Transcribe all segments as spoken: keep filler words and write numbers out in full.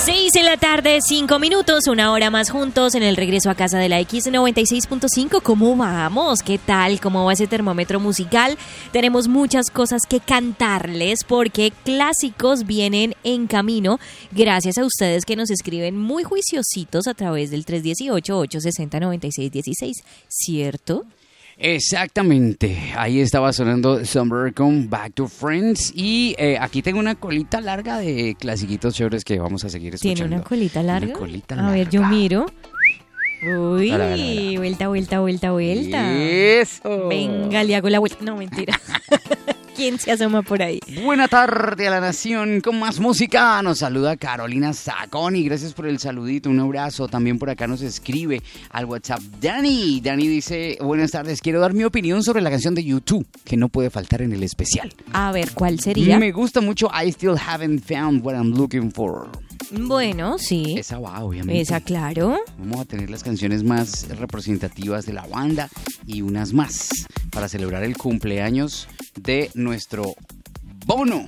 Seis de la tarde, cinco minutos, una hora más juntos en el regreso a casa de la X noventa y seis punto cinco. ¿Cómo vamos? ¿Qué tal? ¿Cómo va ese termómetro musical? Tenemos muchas cosas que cantarles porque clásicos vienen en camino gracias a ustedes que nos escriben muy juiciositos a través del tres uno ocho, ocho seis cero, nueve seis uno seis, ¿cierto? Exactamente, ahí estaba sonando Summer con Back to Friends y eh, aquí tengo una colita larga de clasiquitos chéveres que vamos a seguir escuchando. ¿Tiene una colita larga? Una colita a larga. ver, yo miro. Uy, Dale, dale, dale. vuelta, vuelta, vuelta, vuelta. Eso. Venga, le hago la vuelta. No, mentira. ¿Quién se asoma por ahí? Buena tarde a la nación con más música. Nos saluda Carolina Saconi. Gracias por el saludito, un abrazo. También por acá nos escribe al WhatsApp Dani. Dani dice, buenas tardes, quiero dar mi opinión sobre la canción de YouTube, que no puede faltar en el especial. A ver, ¿cuál sería? Me gusta mucho I Still Haven't Found What I'm Looking For. Bueno, sí. Esa va, obviamente. Esa, claro. Vamos a tener las canciones más representativas de la banda y unas más para celebrar el cumpleaños de nuestro Bono.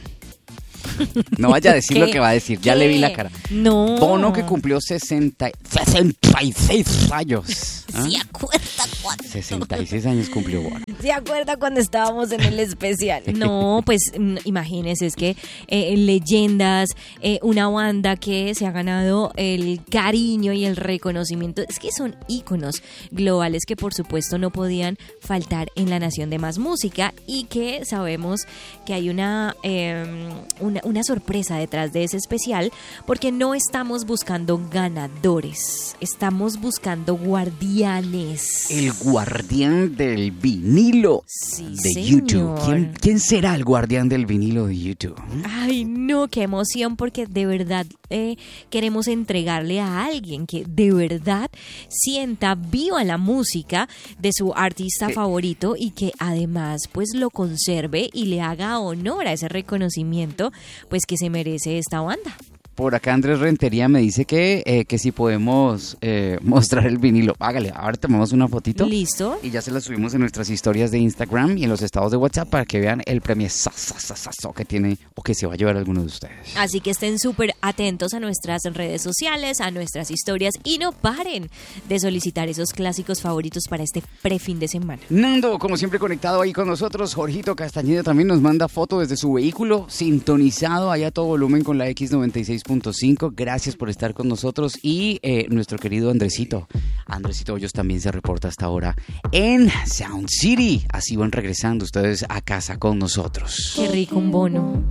No vaya a decir lo que va a decir, ya ¿Qué? le vi la cara. No. Bono que cumplió sesenta, sesenta y seis años. ¿Ah? ¿Se acuerda cuando? sesenta y seis años cumplió Bono. ¿Se acuerda cuando estábamos en el especial? No, pues mm, imagínese, es que eh, leyendas, eh, una banda que se ha ganado el cariño y el reconocimiento, es que son íconos globales que por supuesto no podían faltar en la nación de más música y que sabemos que hay una, eh, una, una sorpresa detrás de ese especial porque no estamos buscando ganadores, estamos buscando guardianes. El guardián del vinilo Sí, de señor. YouTube. ¿Quién, ¿Quién será el guardián del vinilo de YouTube? Ay, no, qué emoción, porque de verdad eh, queremos entregarle a alguien que de verdad sienta viva la música de su artista Sí. favorito y que además pues lo conserve y le haga honor a ese reconocimiento pues que se merece esta banda. Por acá Andrés Rentería me dice que, eh, que si podemos eh, mostrar el vinilo. Hágale, ahora tomamos una fotito. ¿Listo? Y ya se la subimos en nuestras historias de Instagram y en los estados de WhatsApp para que vean el premio sasasasaso que tiene o que se va a llevar alguno de ustedes. Así que estén súper atentos a nuestras redes sociales, a nuestras historias y no paren de solicitar esos clásicos favoritos para este prefin de semana. Nando, como siempre conectado ahí con nosotros. Jorgito Castañeda también nos manda foto desde su vehículo, sintonizado allá a todo volumen con la X noventa y seis punto cinco. Gracias por estar con nosotros. Y eh, nuestro querido Andresito, Andresito Hoyos también se reporta hasta ahora en Sound City. Así van regresando ustedes a casa con nosotros. Qué rico un bono.